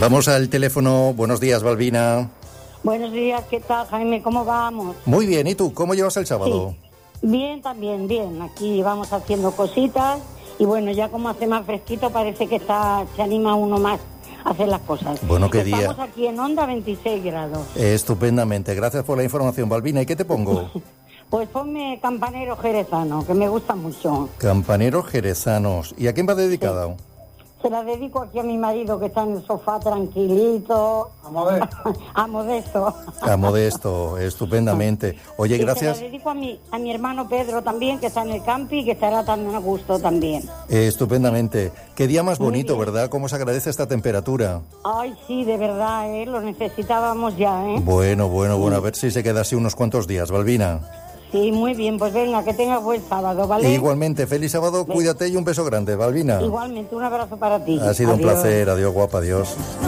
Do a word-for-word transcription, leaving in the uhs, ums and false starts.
Vamos al teléfono. Buenos días, Balbina. Buenos días, ¿qué tal, Jaime? ¿Cómo vamos? Muy bien, ¿y tú? ¿Cómo llevas el sábado? Sí. Bien, también, bien. Aquí vamos haciendo cositas y bueno, ya como hace más fresquito parece que está, se anima uno más a hacer las cosas. Bueno, qué Estamos día. Estamos aquí en Onda veintiséis grados. Eh, estupendamente, gracias por la información, Balbina. ¿Y qué te pongo? Pues ponme Campanero Jerezano, que me gusta mucho. Campaneros jerezanos. ¿Y a quién va dedicada? Sí. Se la dedico aquí a mi marido, que está en el sofá tranquilito. A Modesto. A Modesto. A Modesto, estupendamente. Oye, y gracias. Se la dedico a mi, a mi hermano Pedro también, que está en el campi y que estará también a gusto también. Eh, estupendamente. Qué día más Muy bonito, bien. ¿verdad? ¿Cómo se agradece esta temperatura? Ay, sí, de verdad, ¿eh? Lo necesitábamos ya, ¿eh? Bueno, bueno, bueno. A ver si se queda así unos cuantos días, Balbina. Sí, muy bien, pues venga, que tengas buen sábado, ¿vale? Igualmente, feliz sábado, cuídate y un beso grande, Balbina. Igualmente, un abrazo para ti. Ha sido Adiós. un placer, adiós guapa, adiós.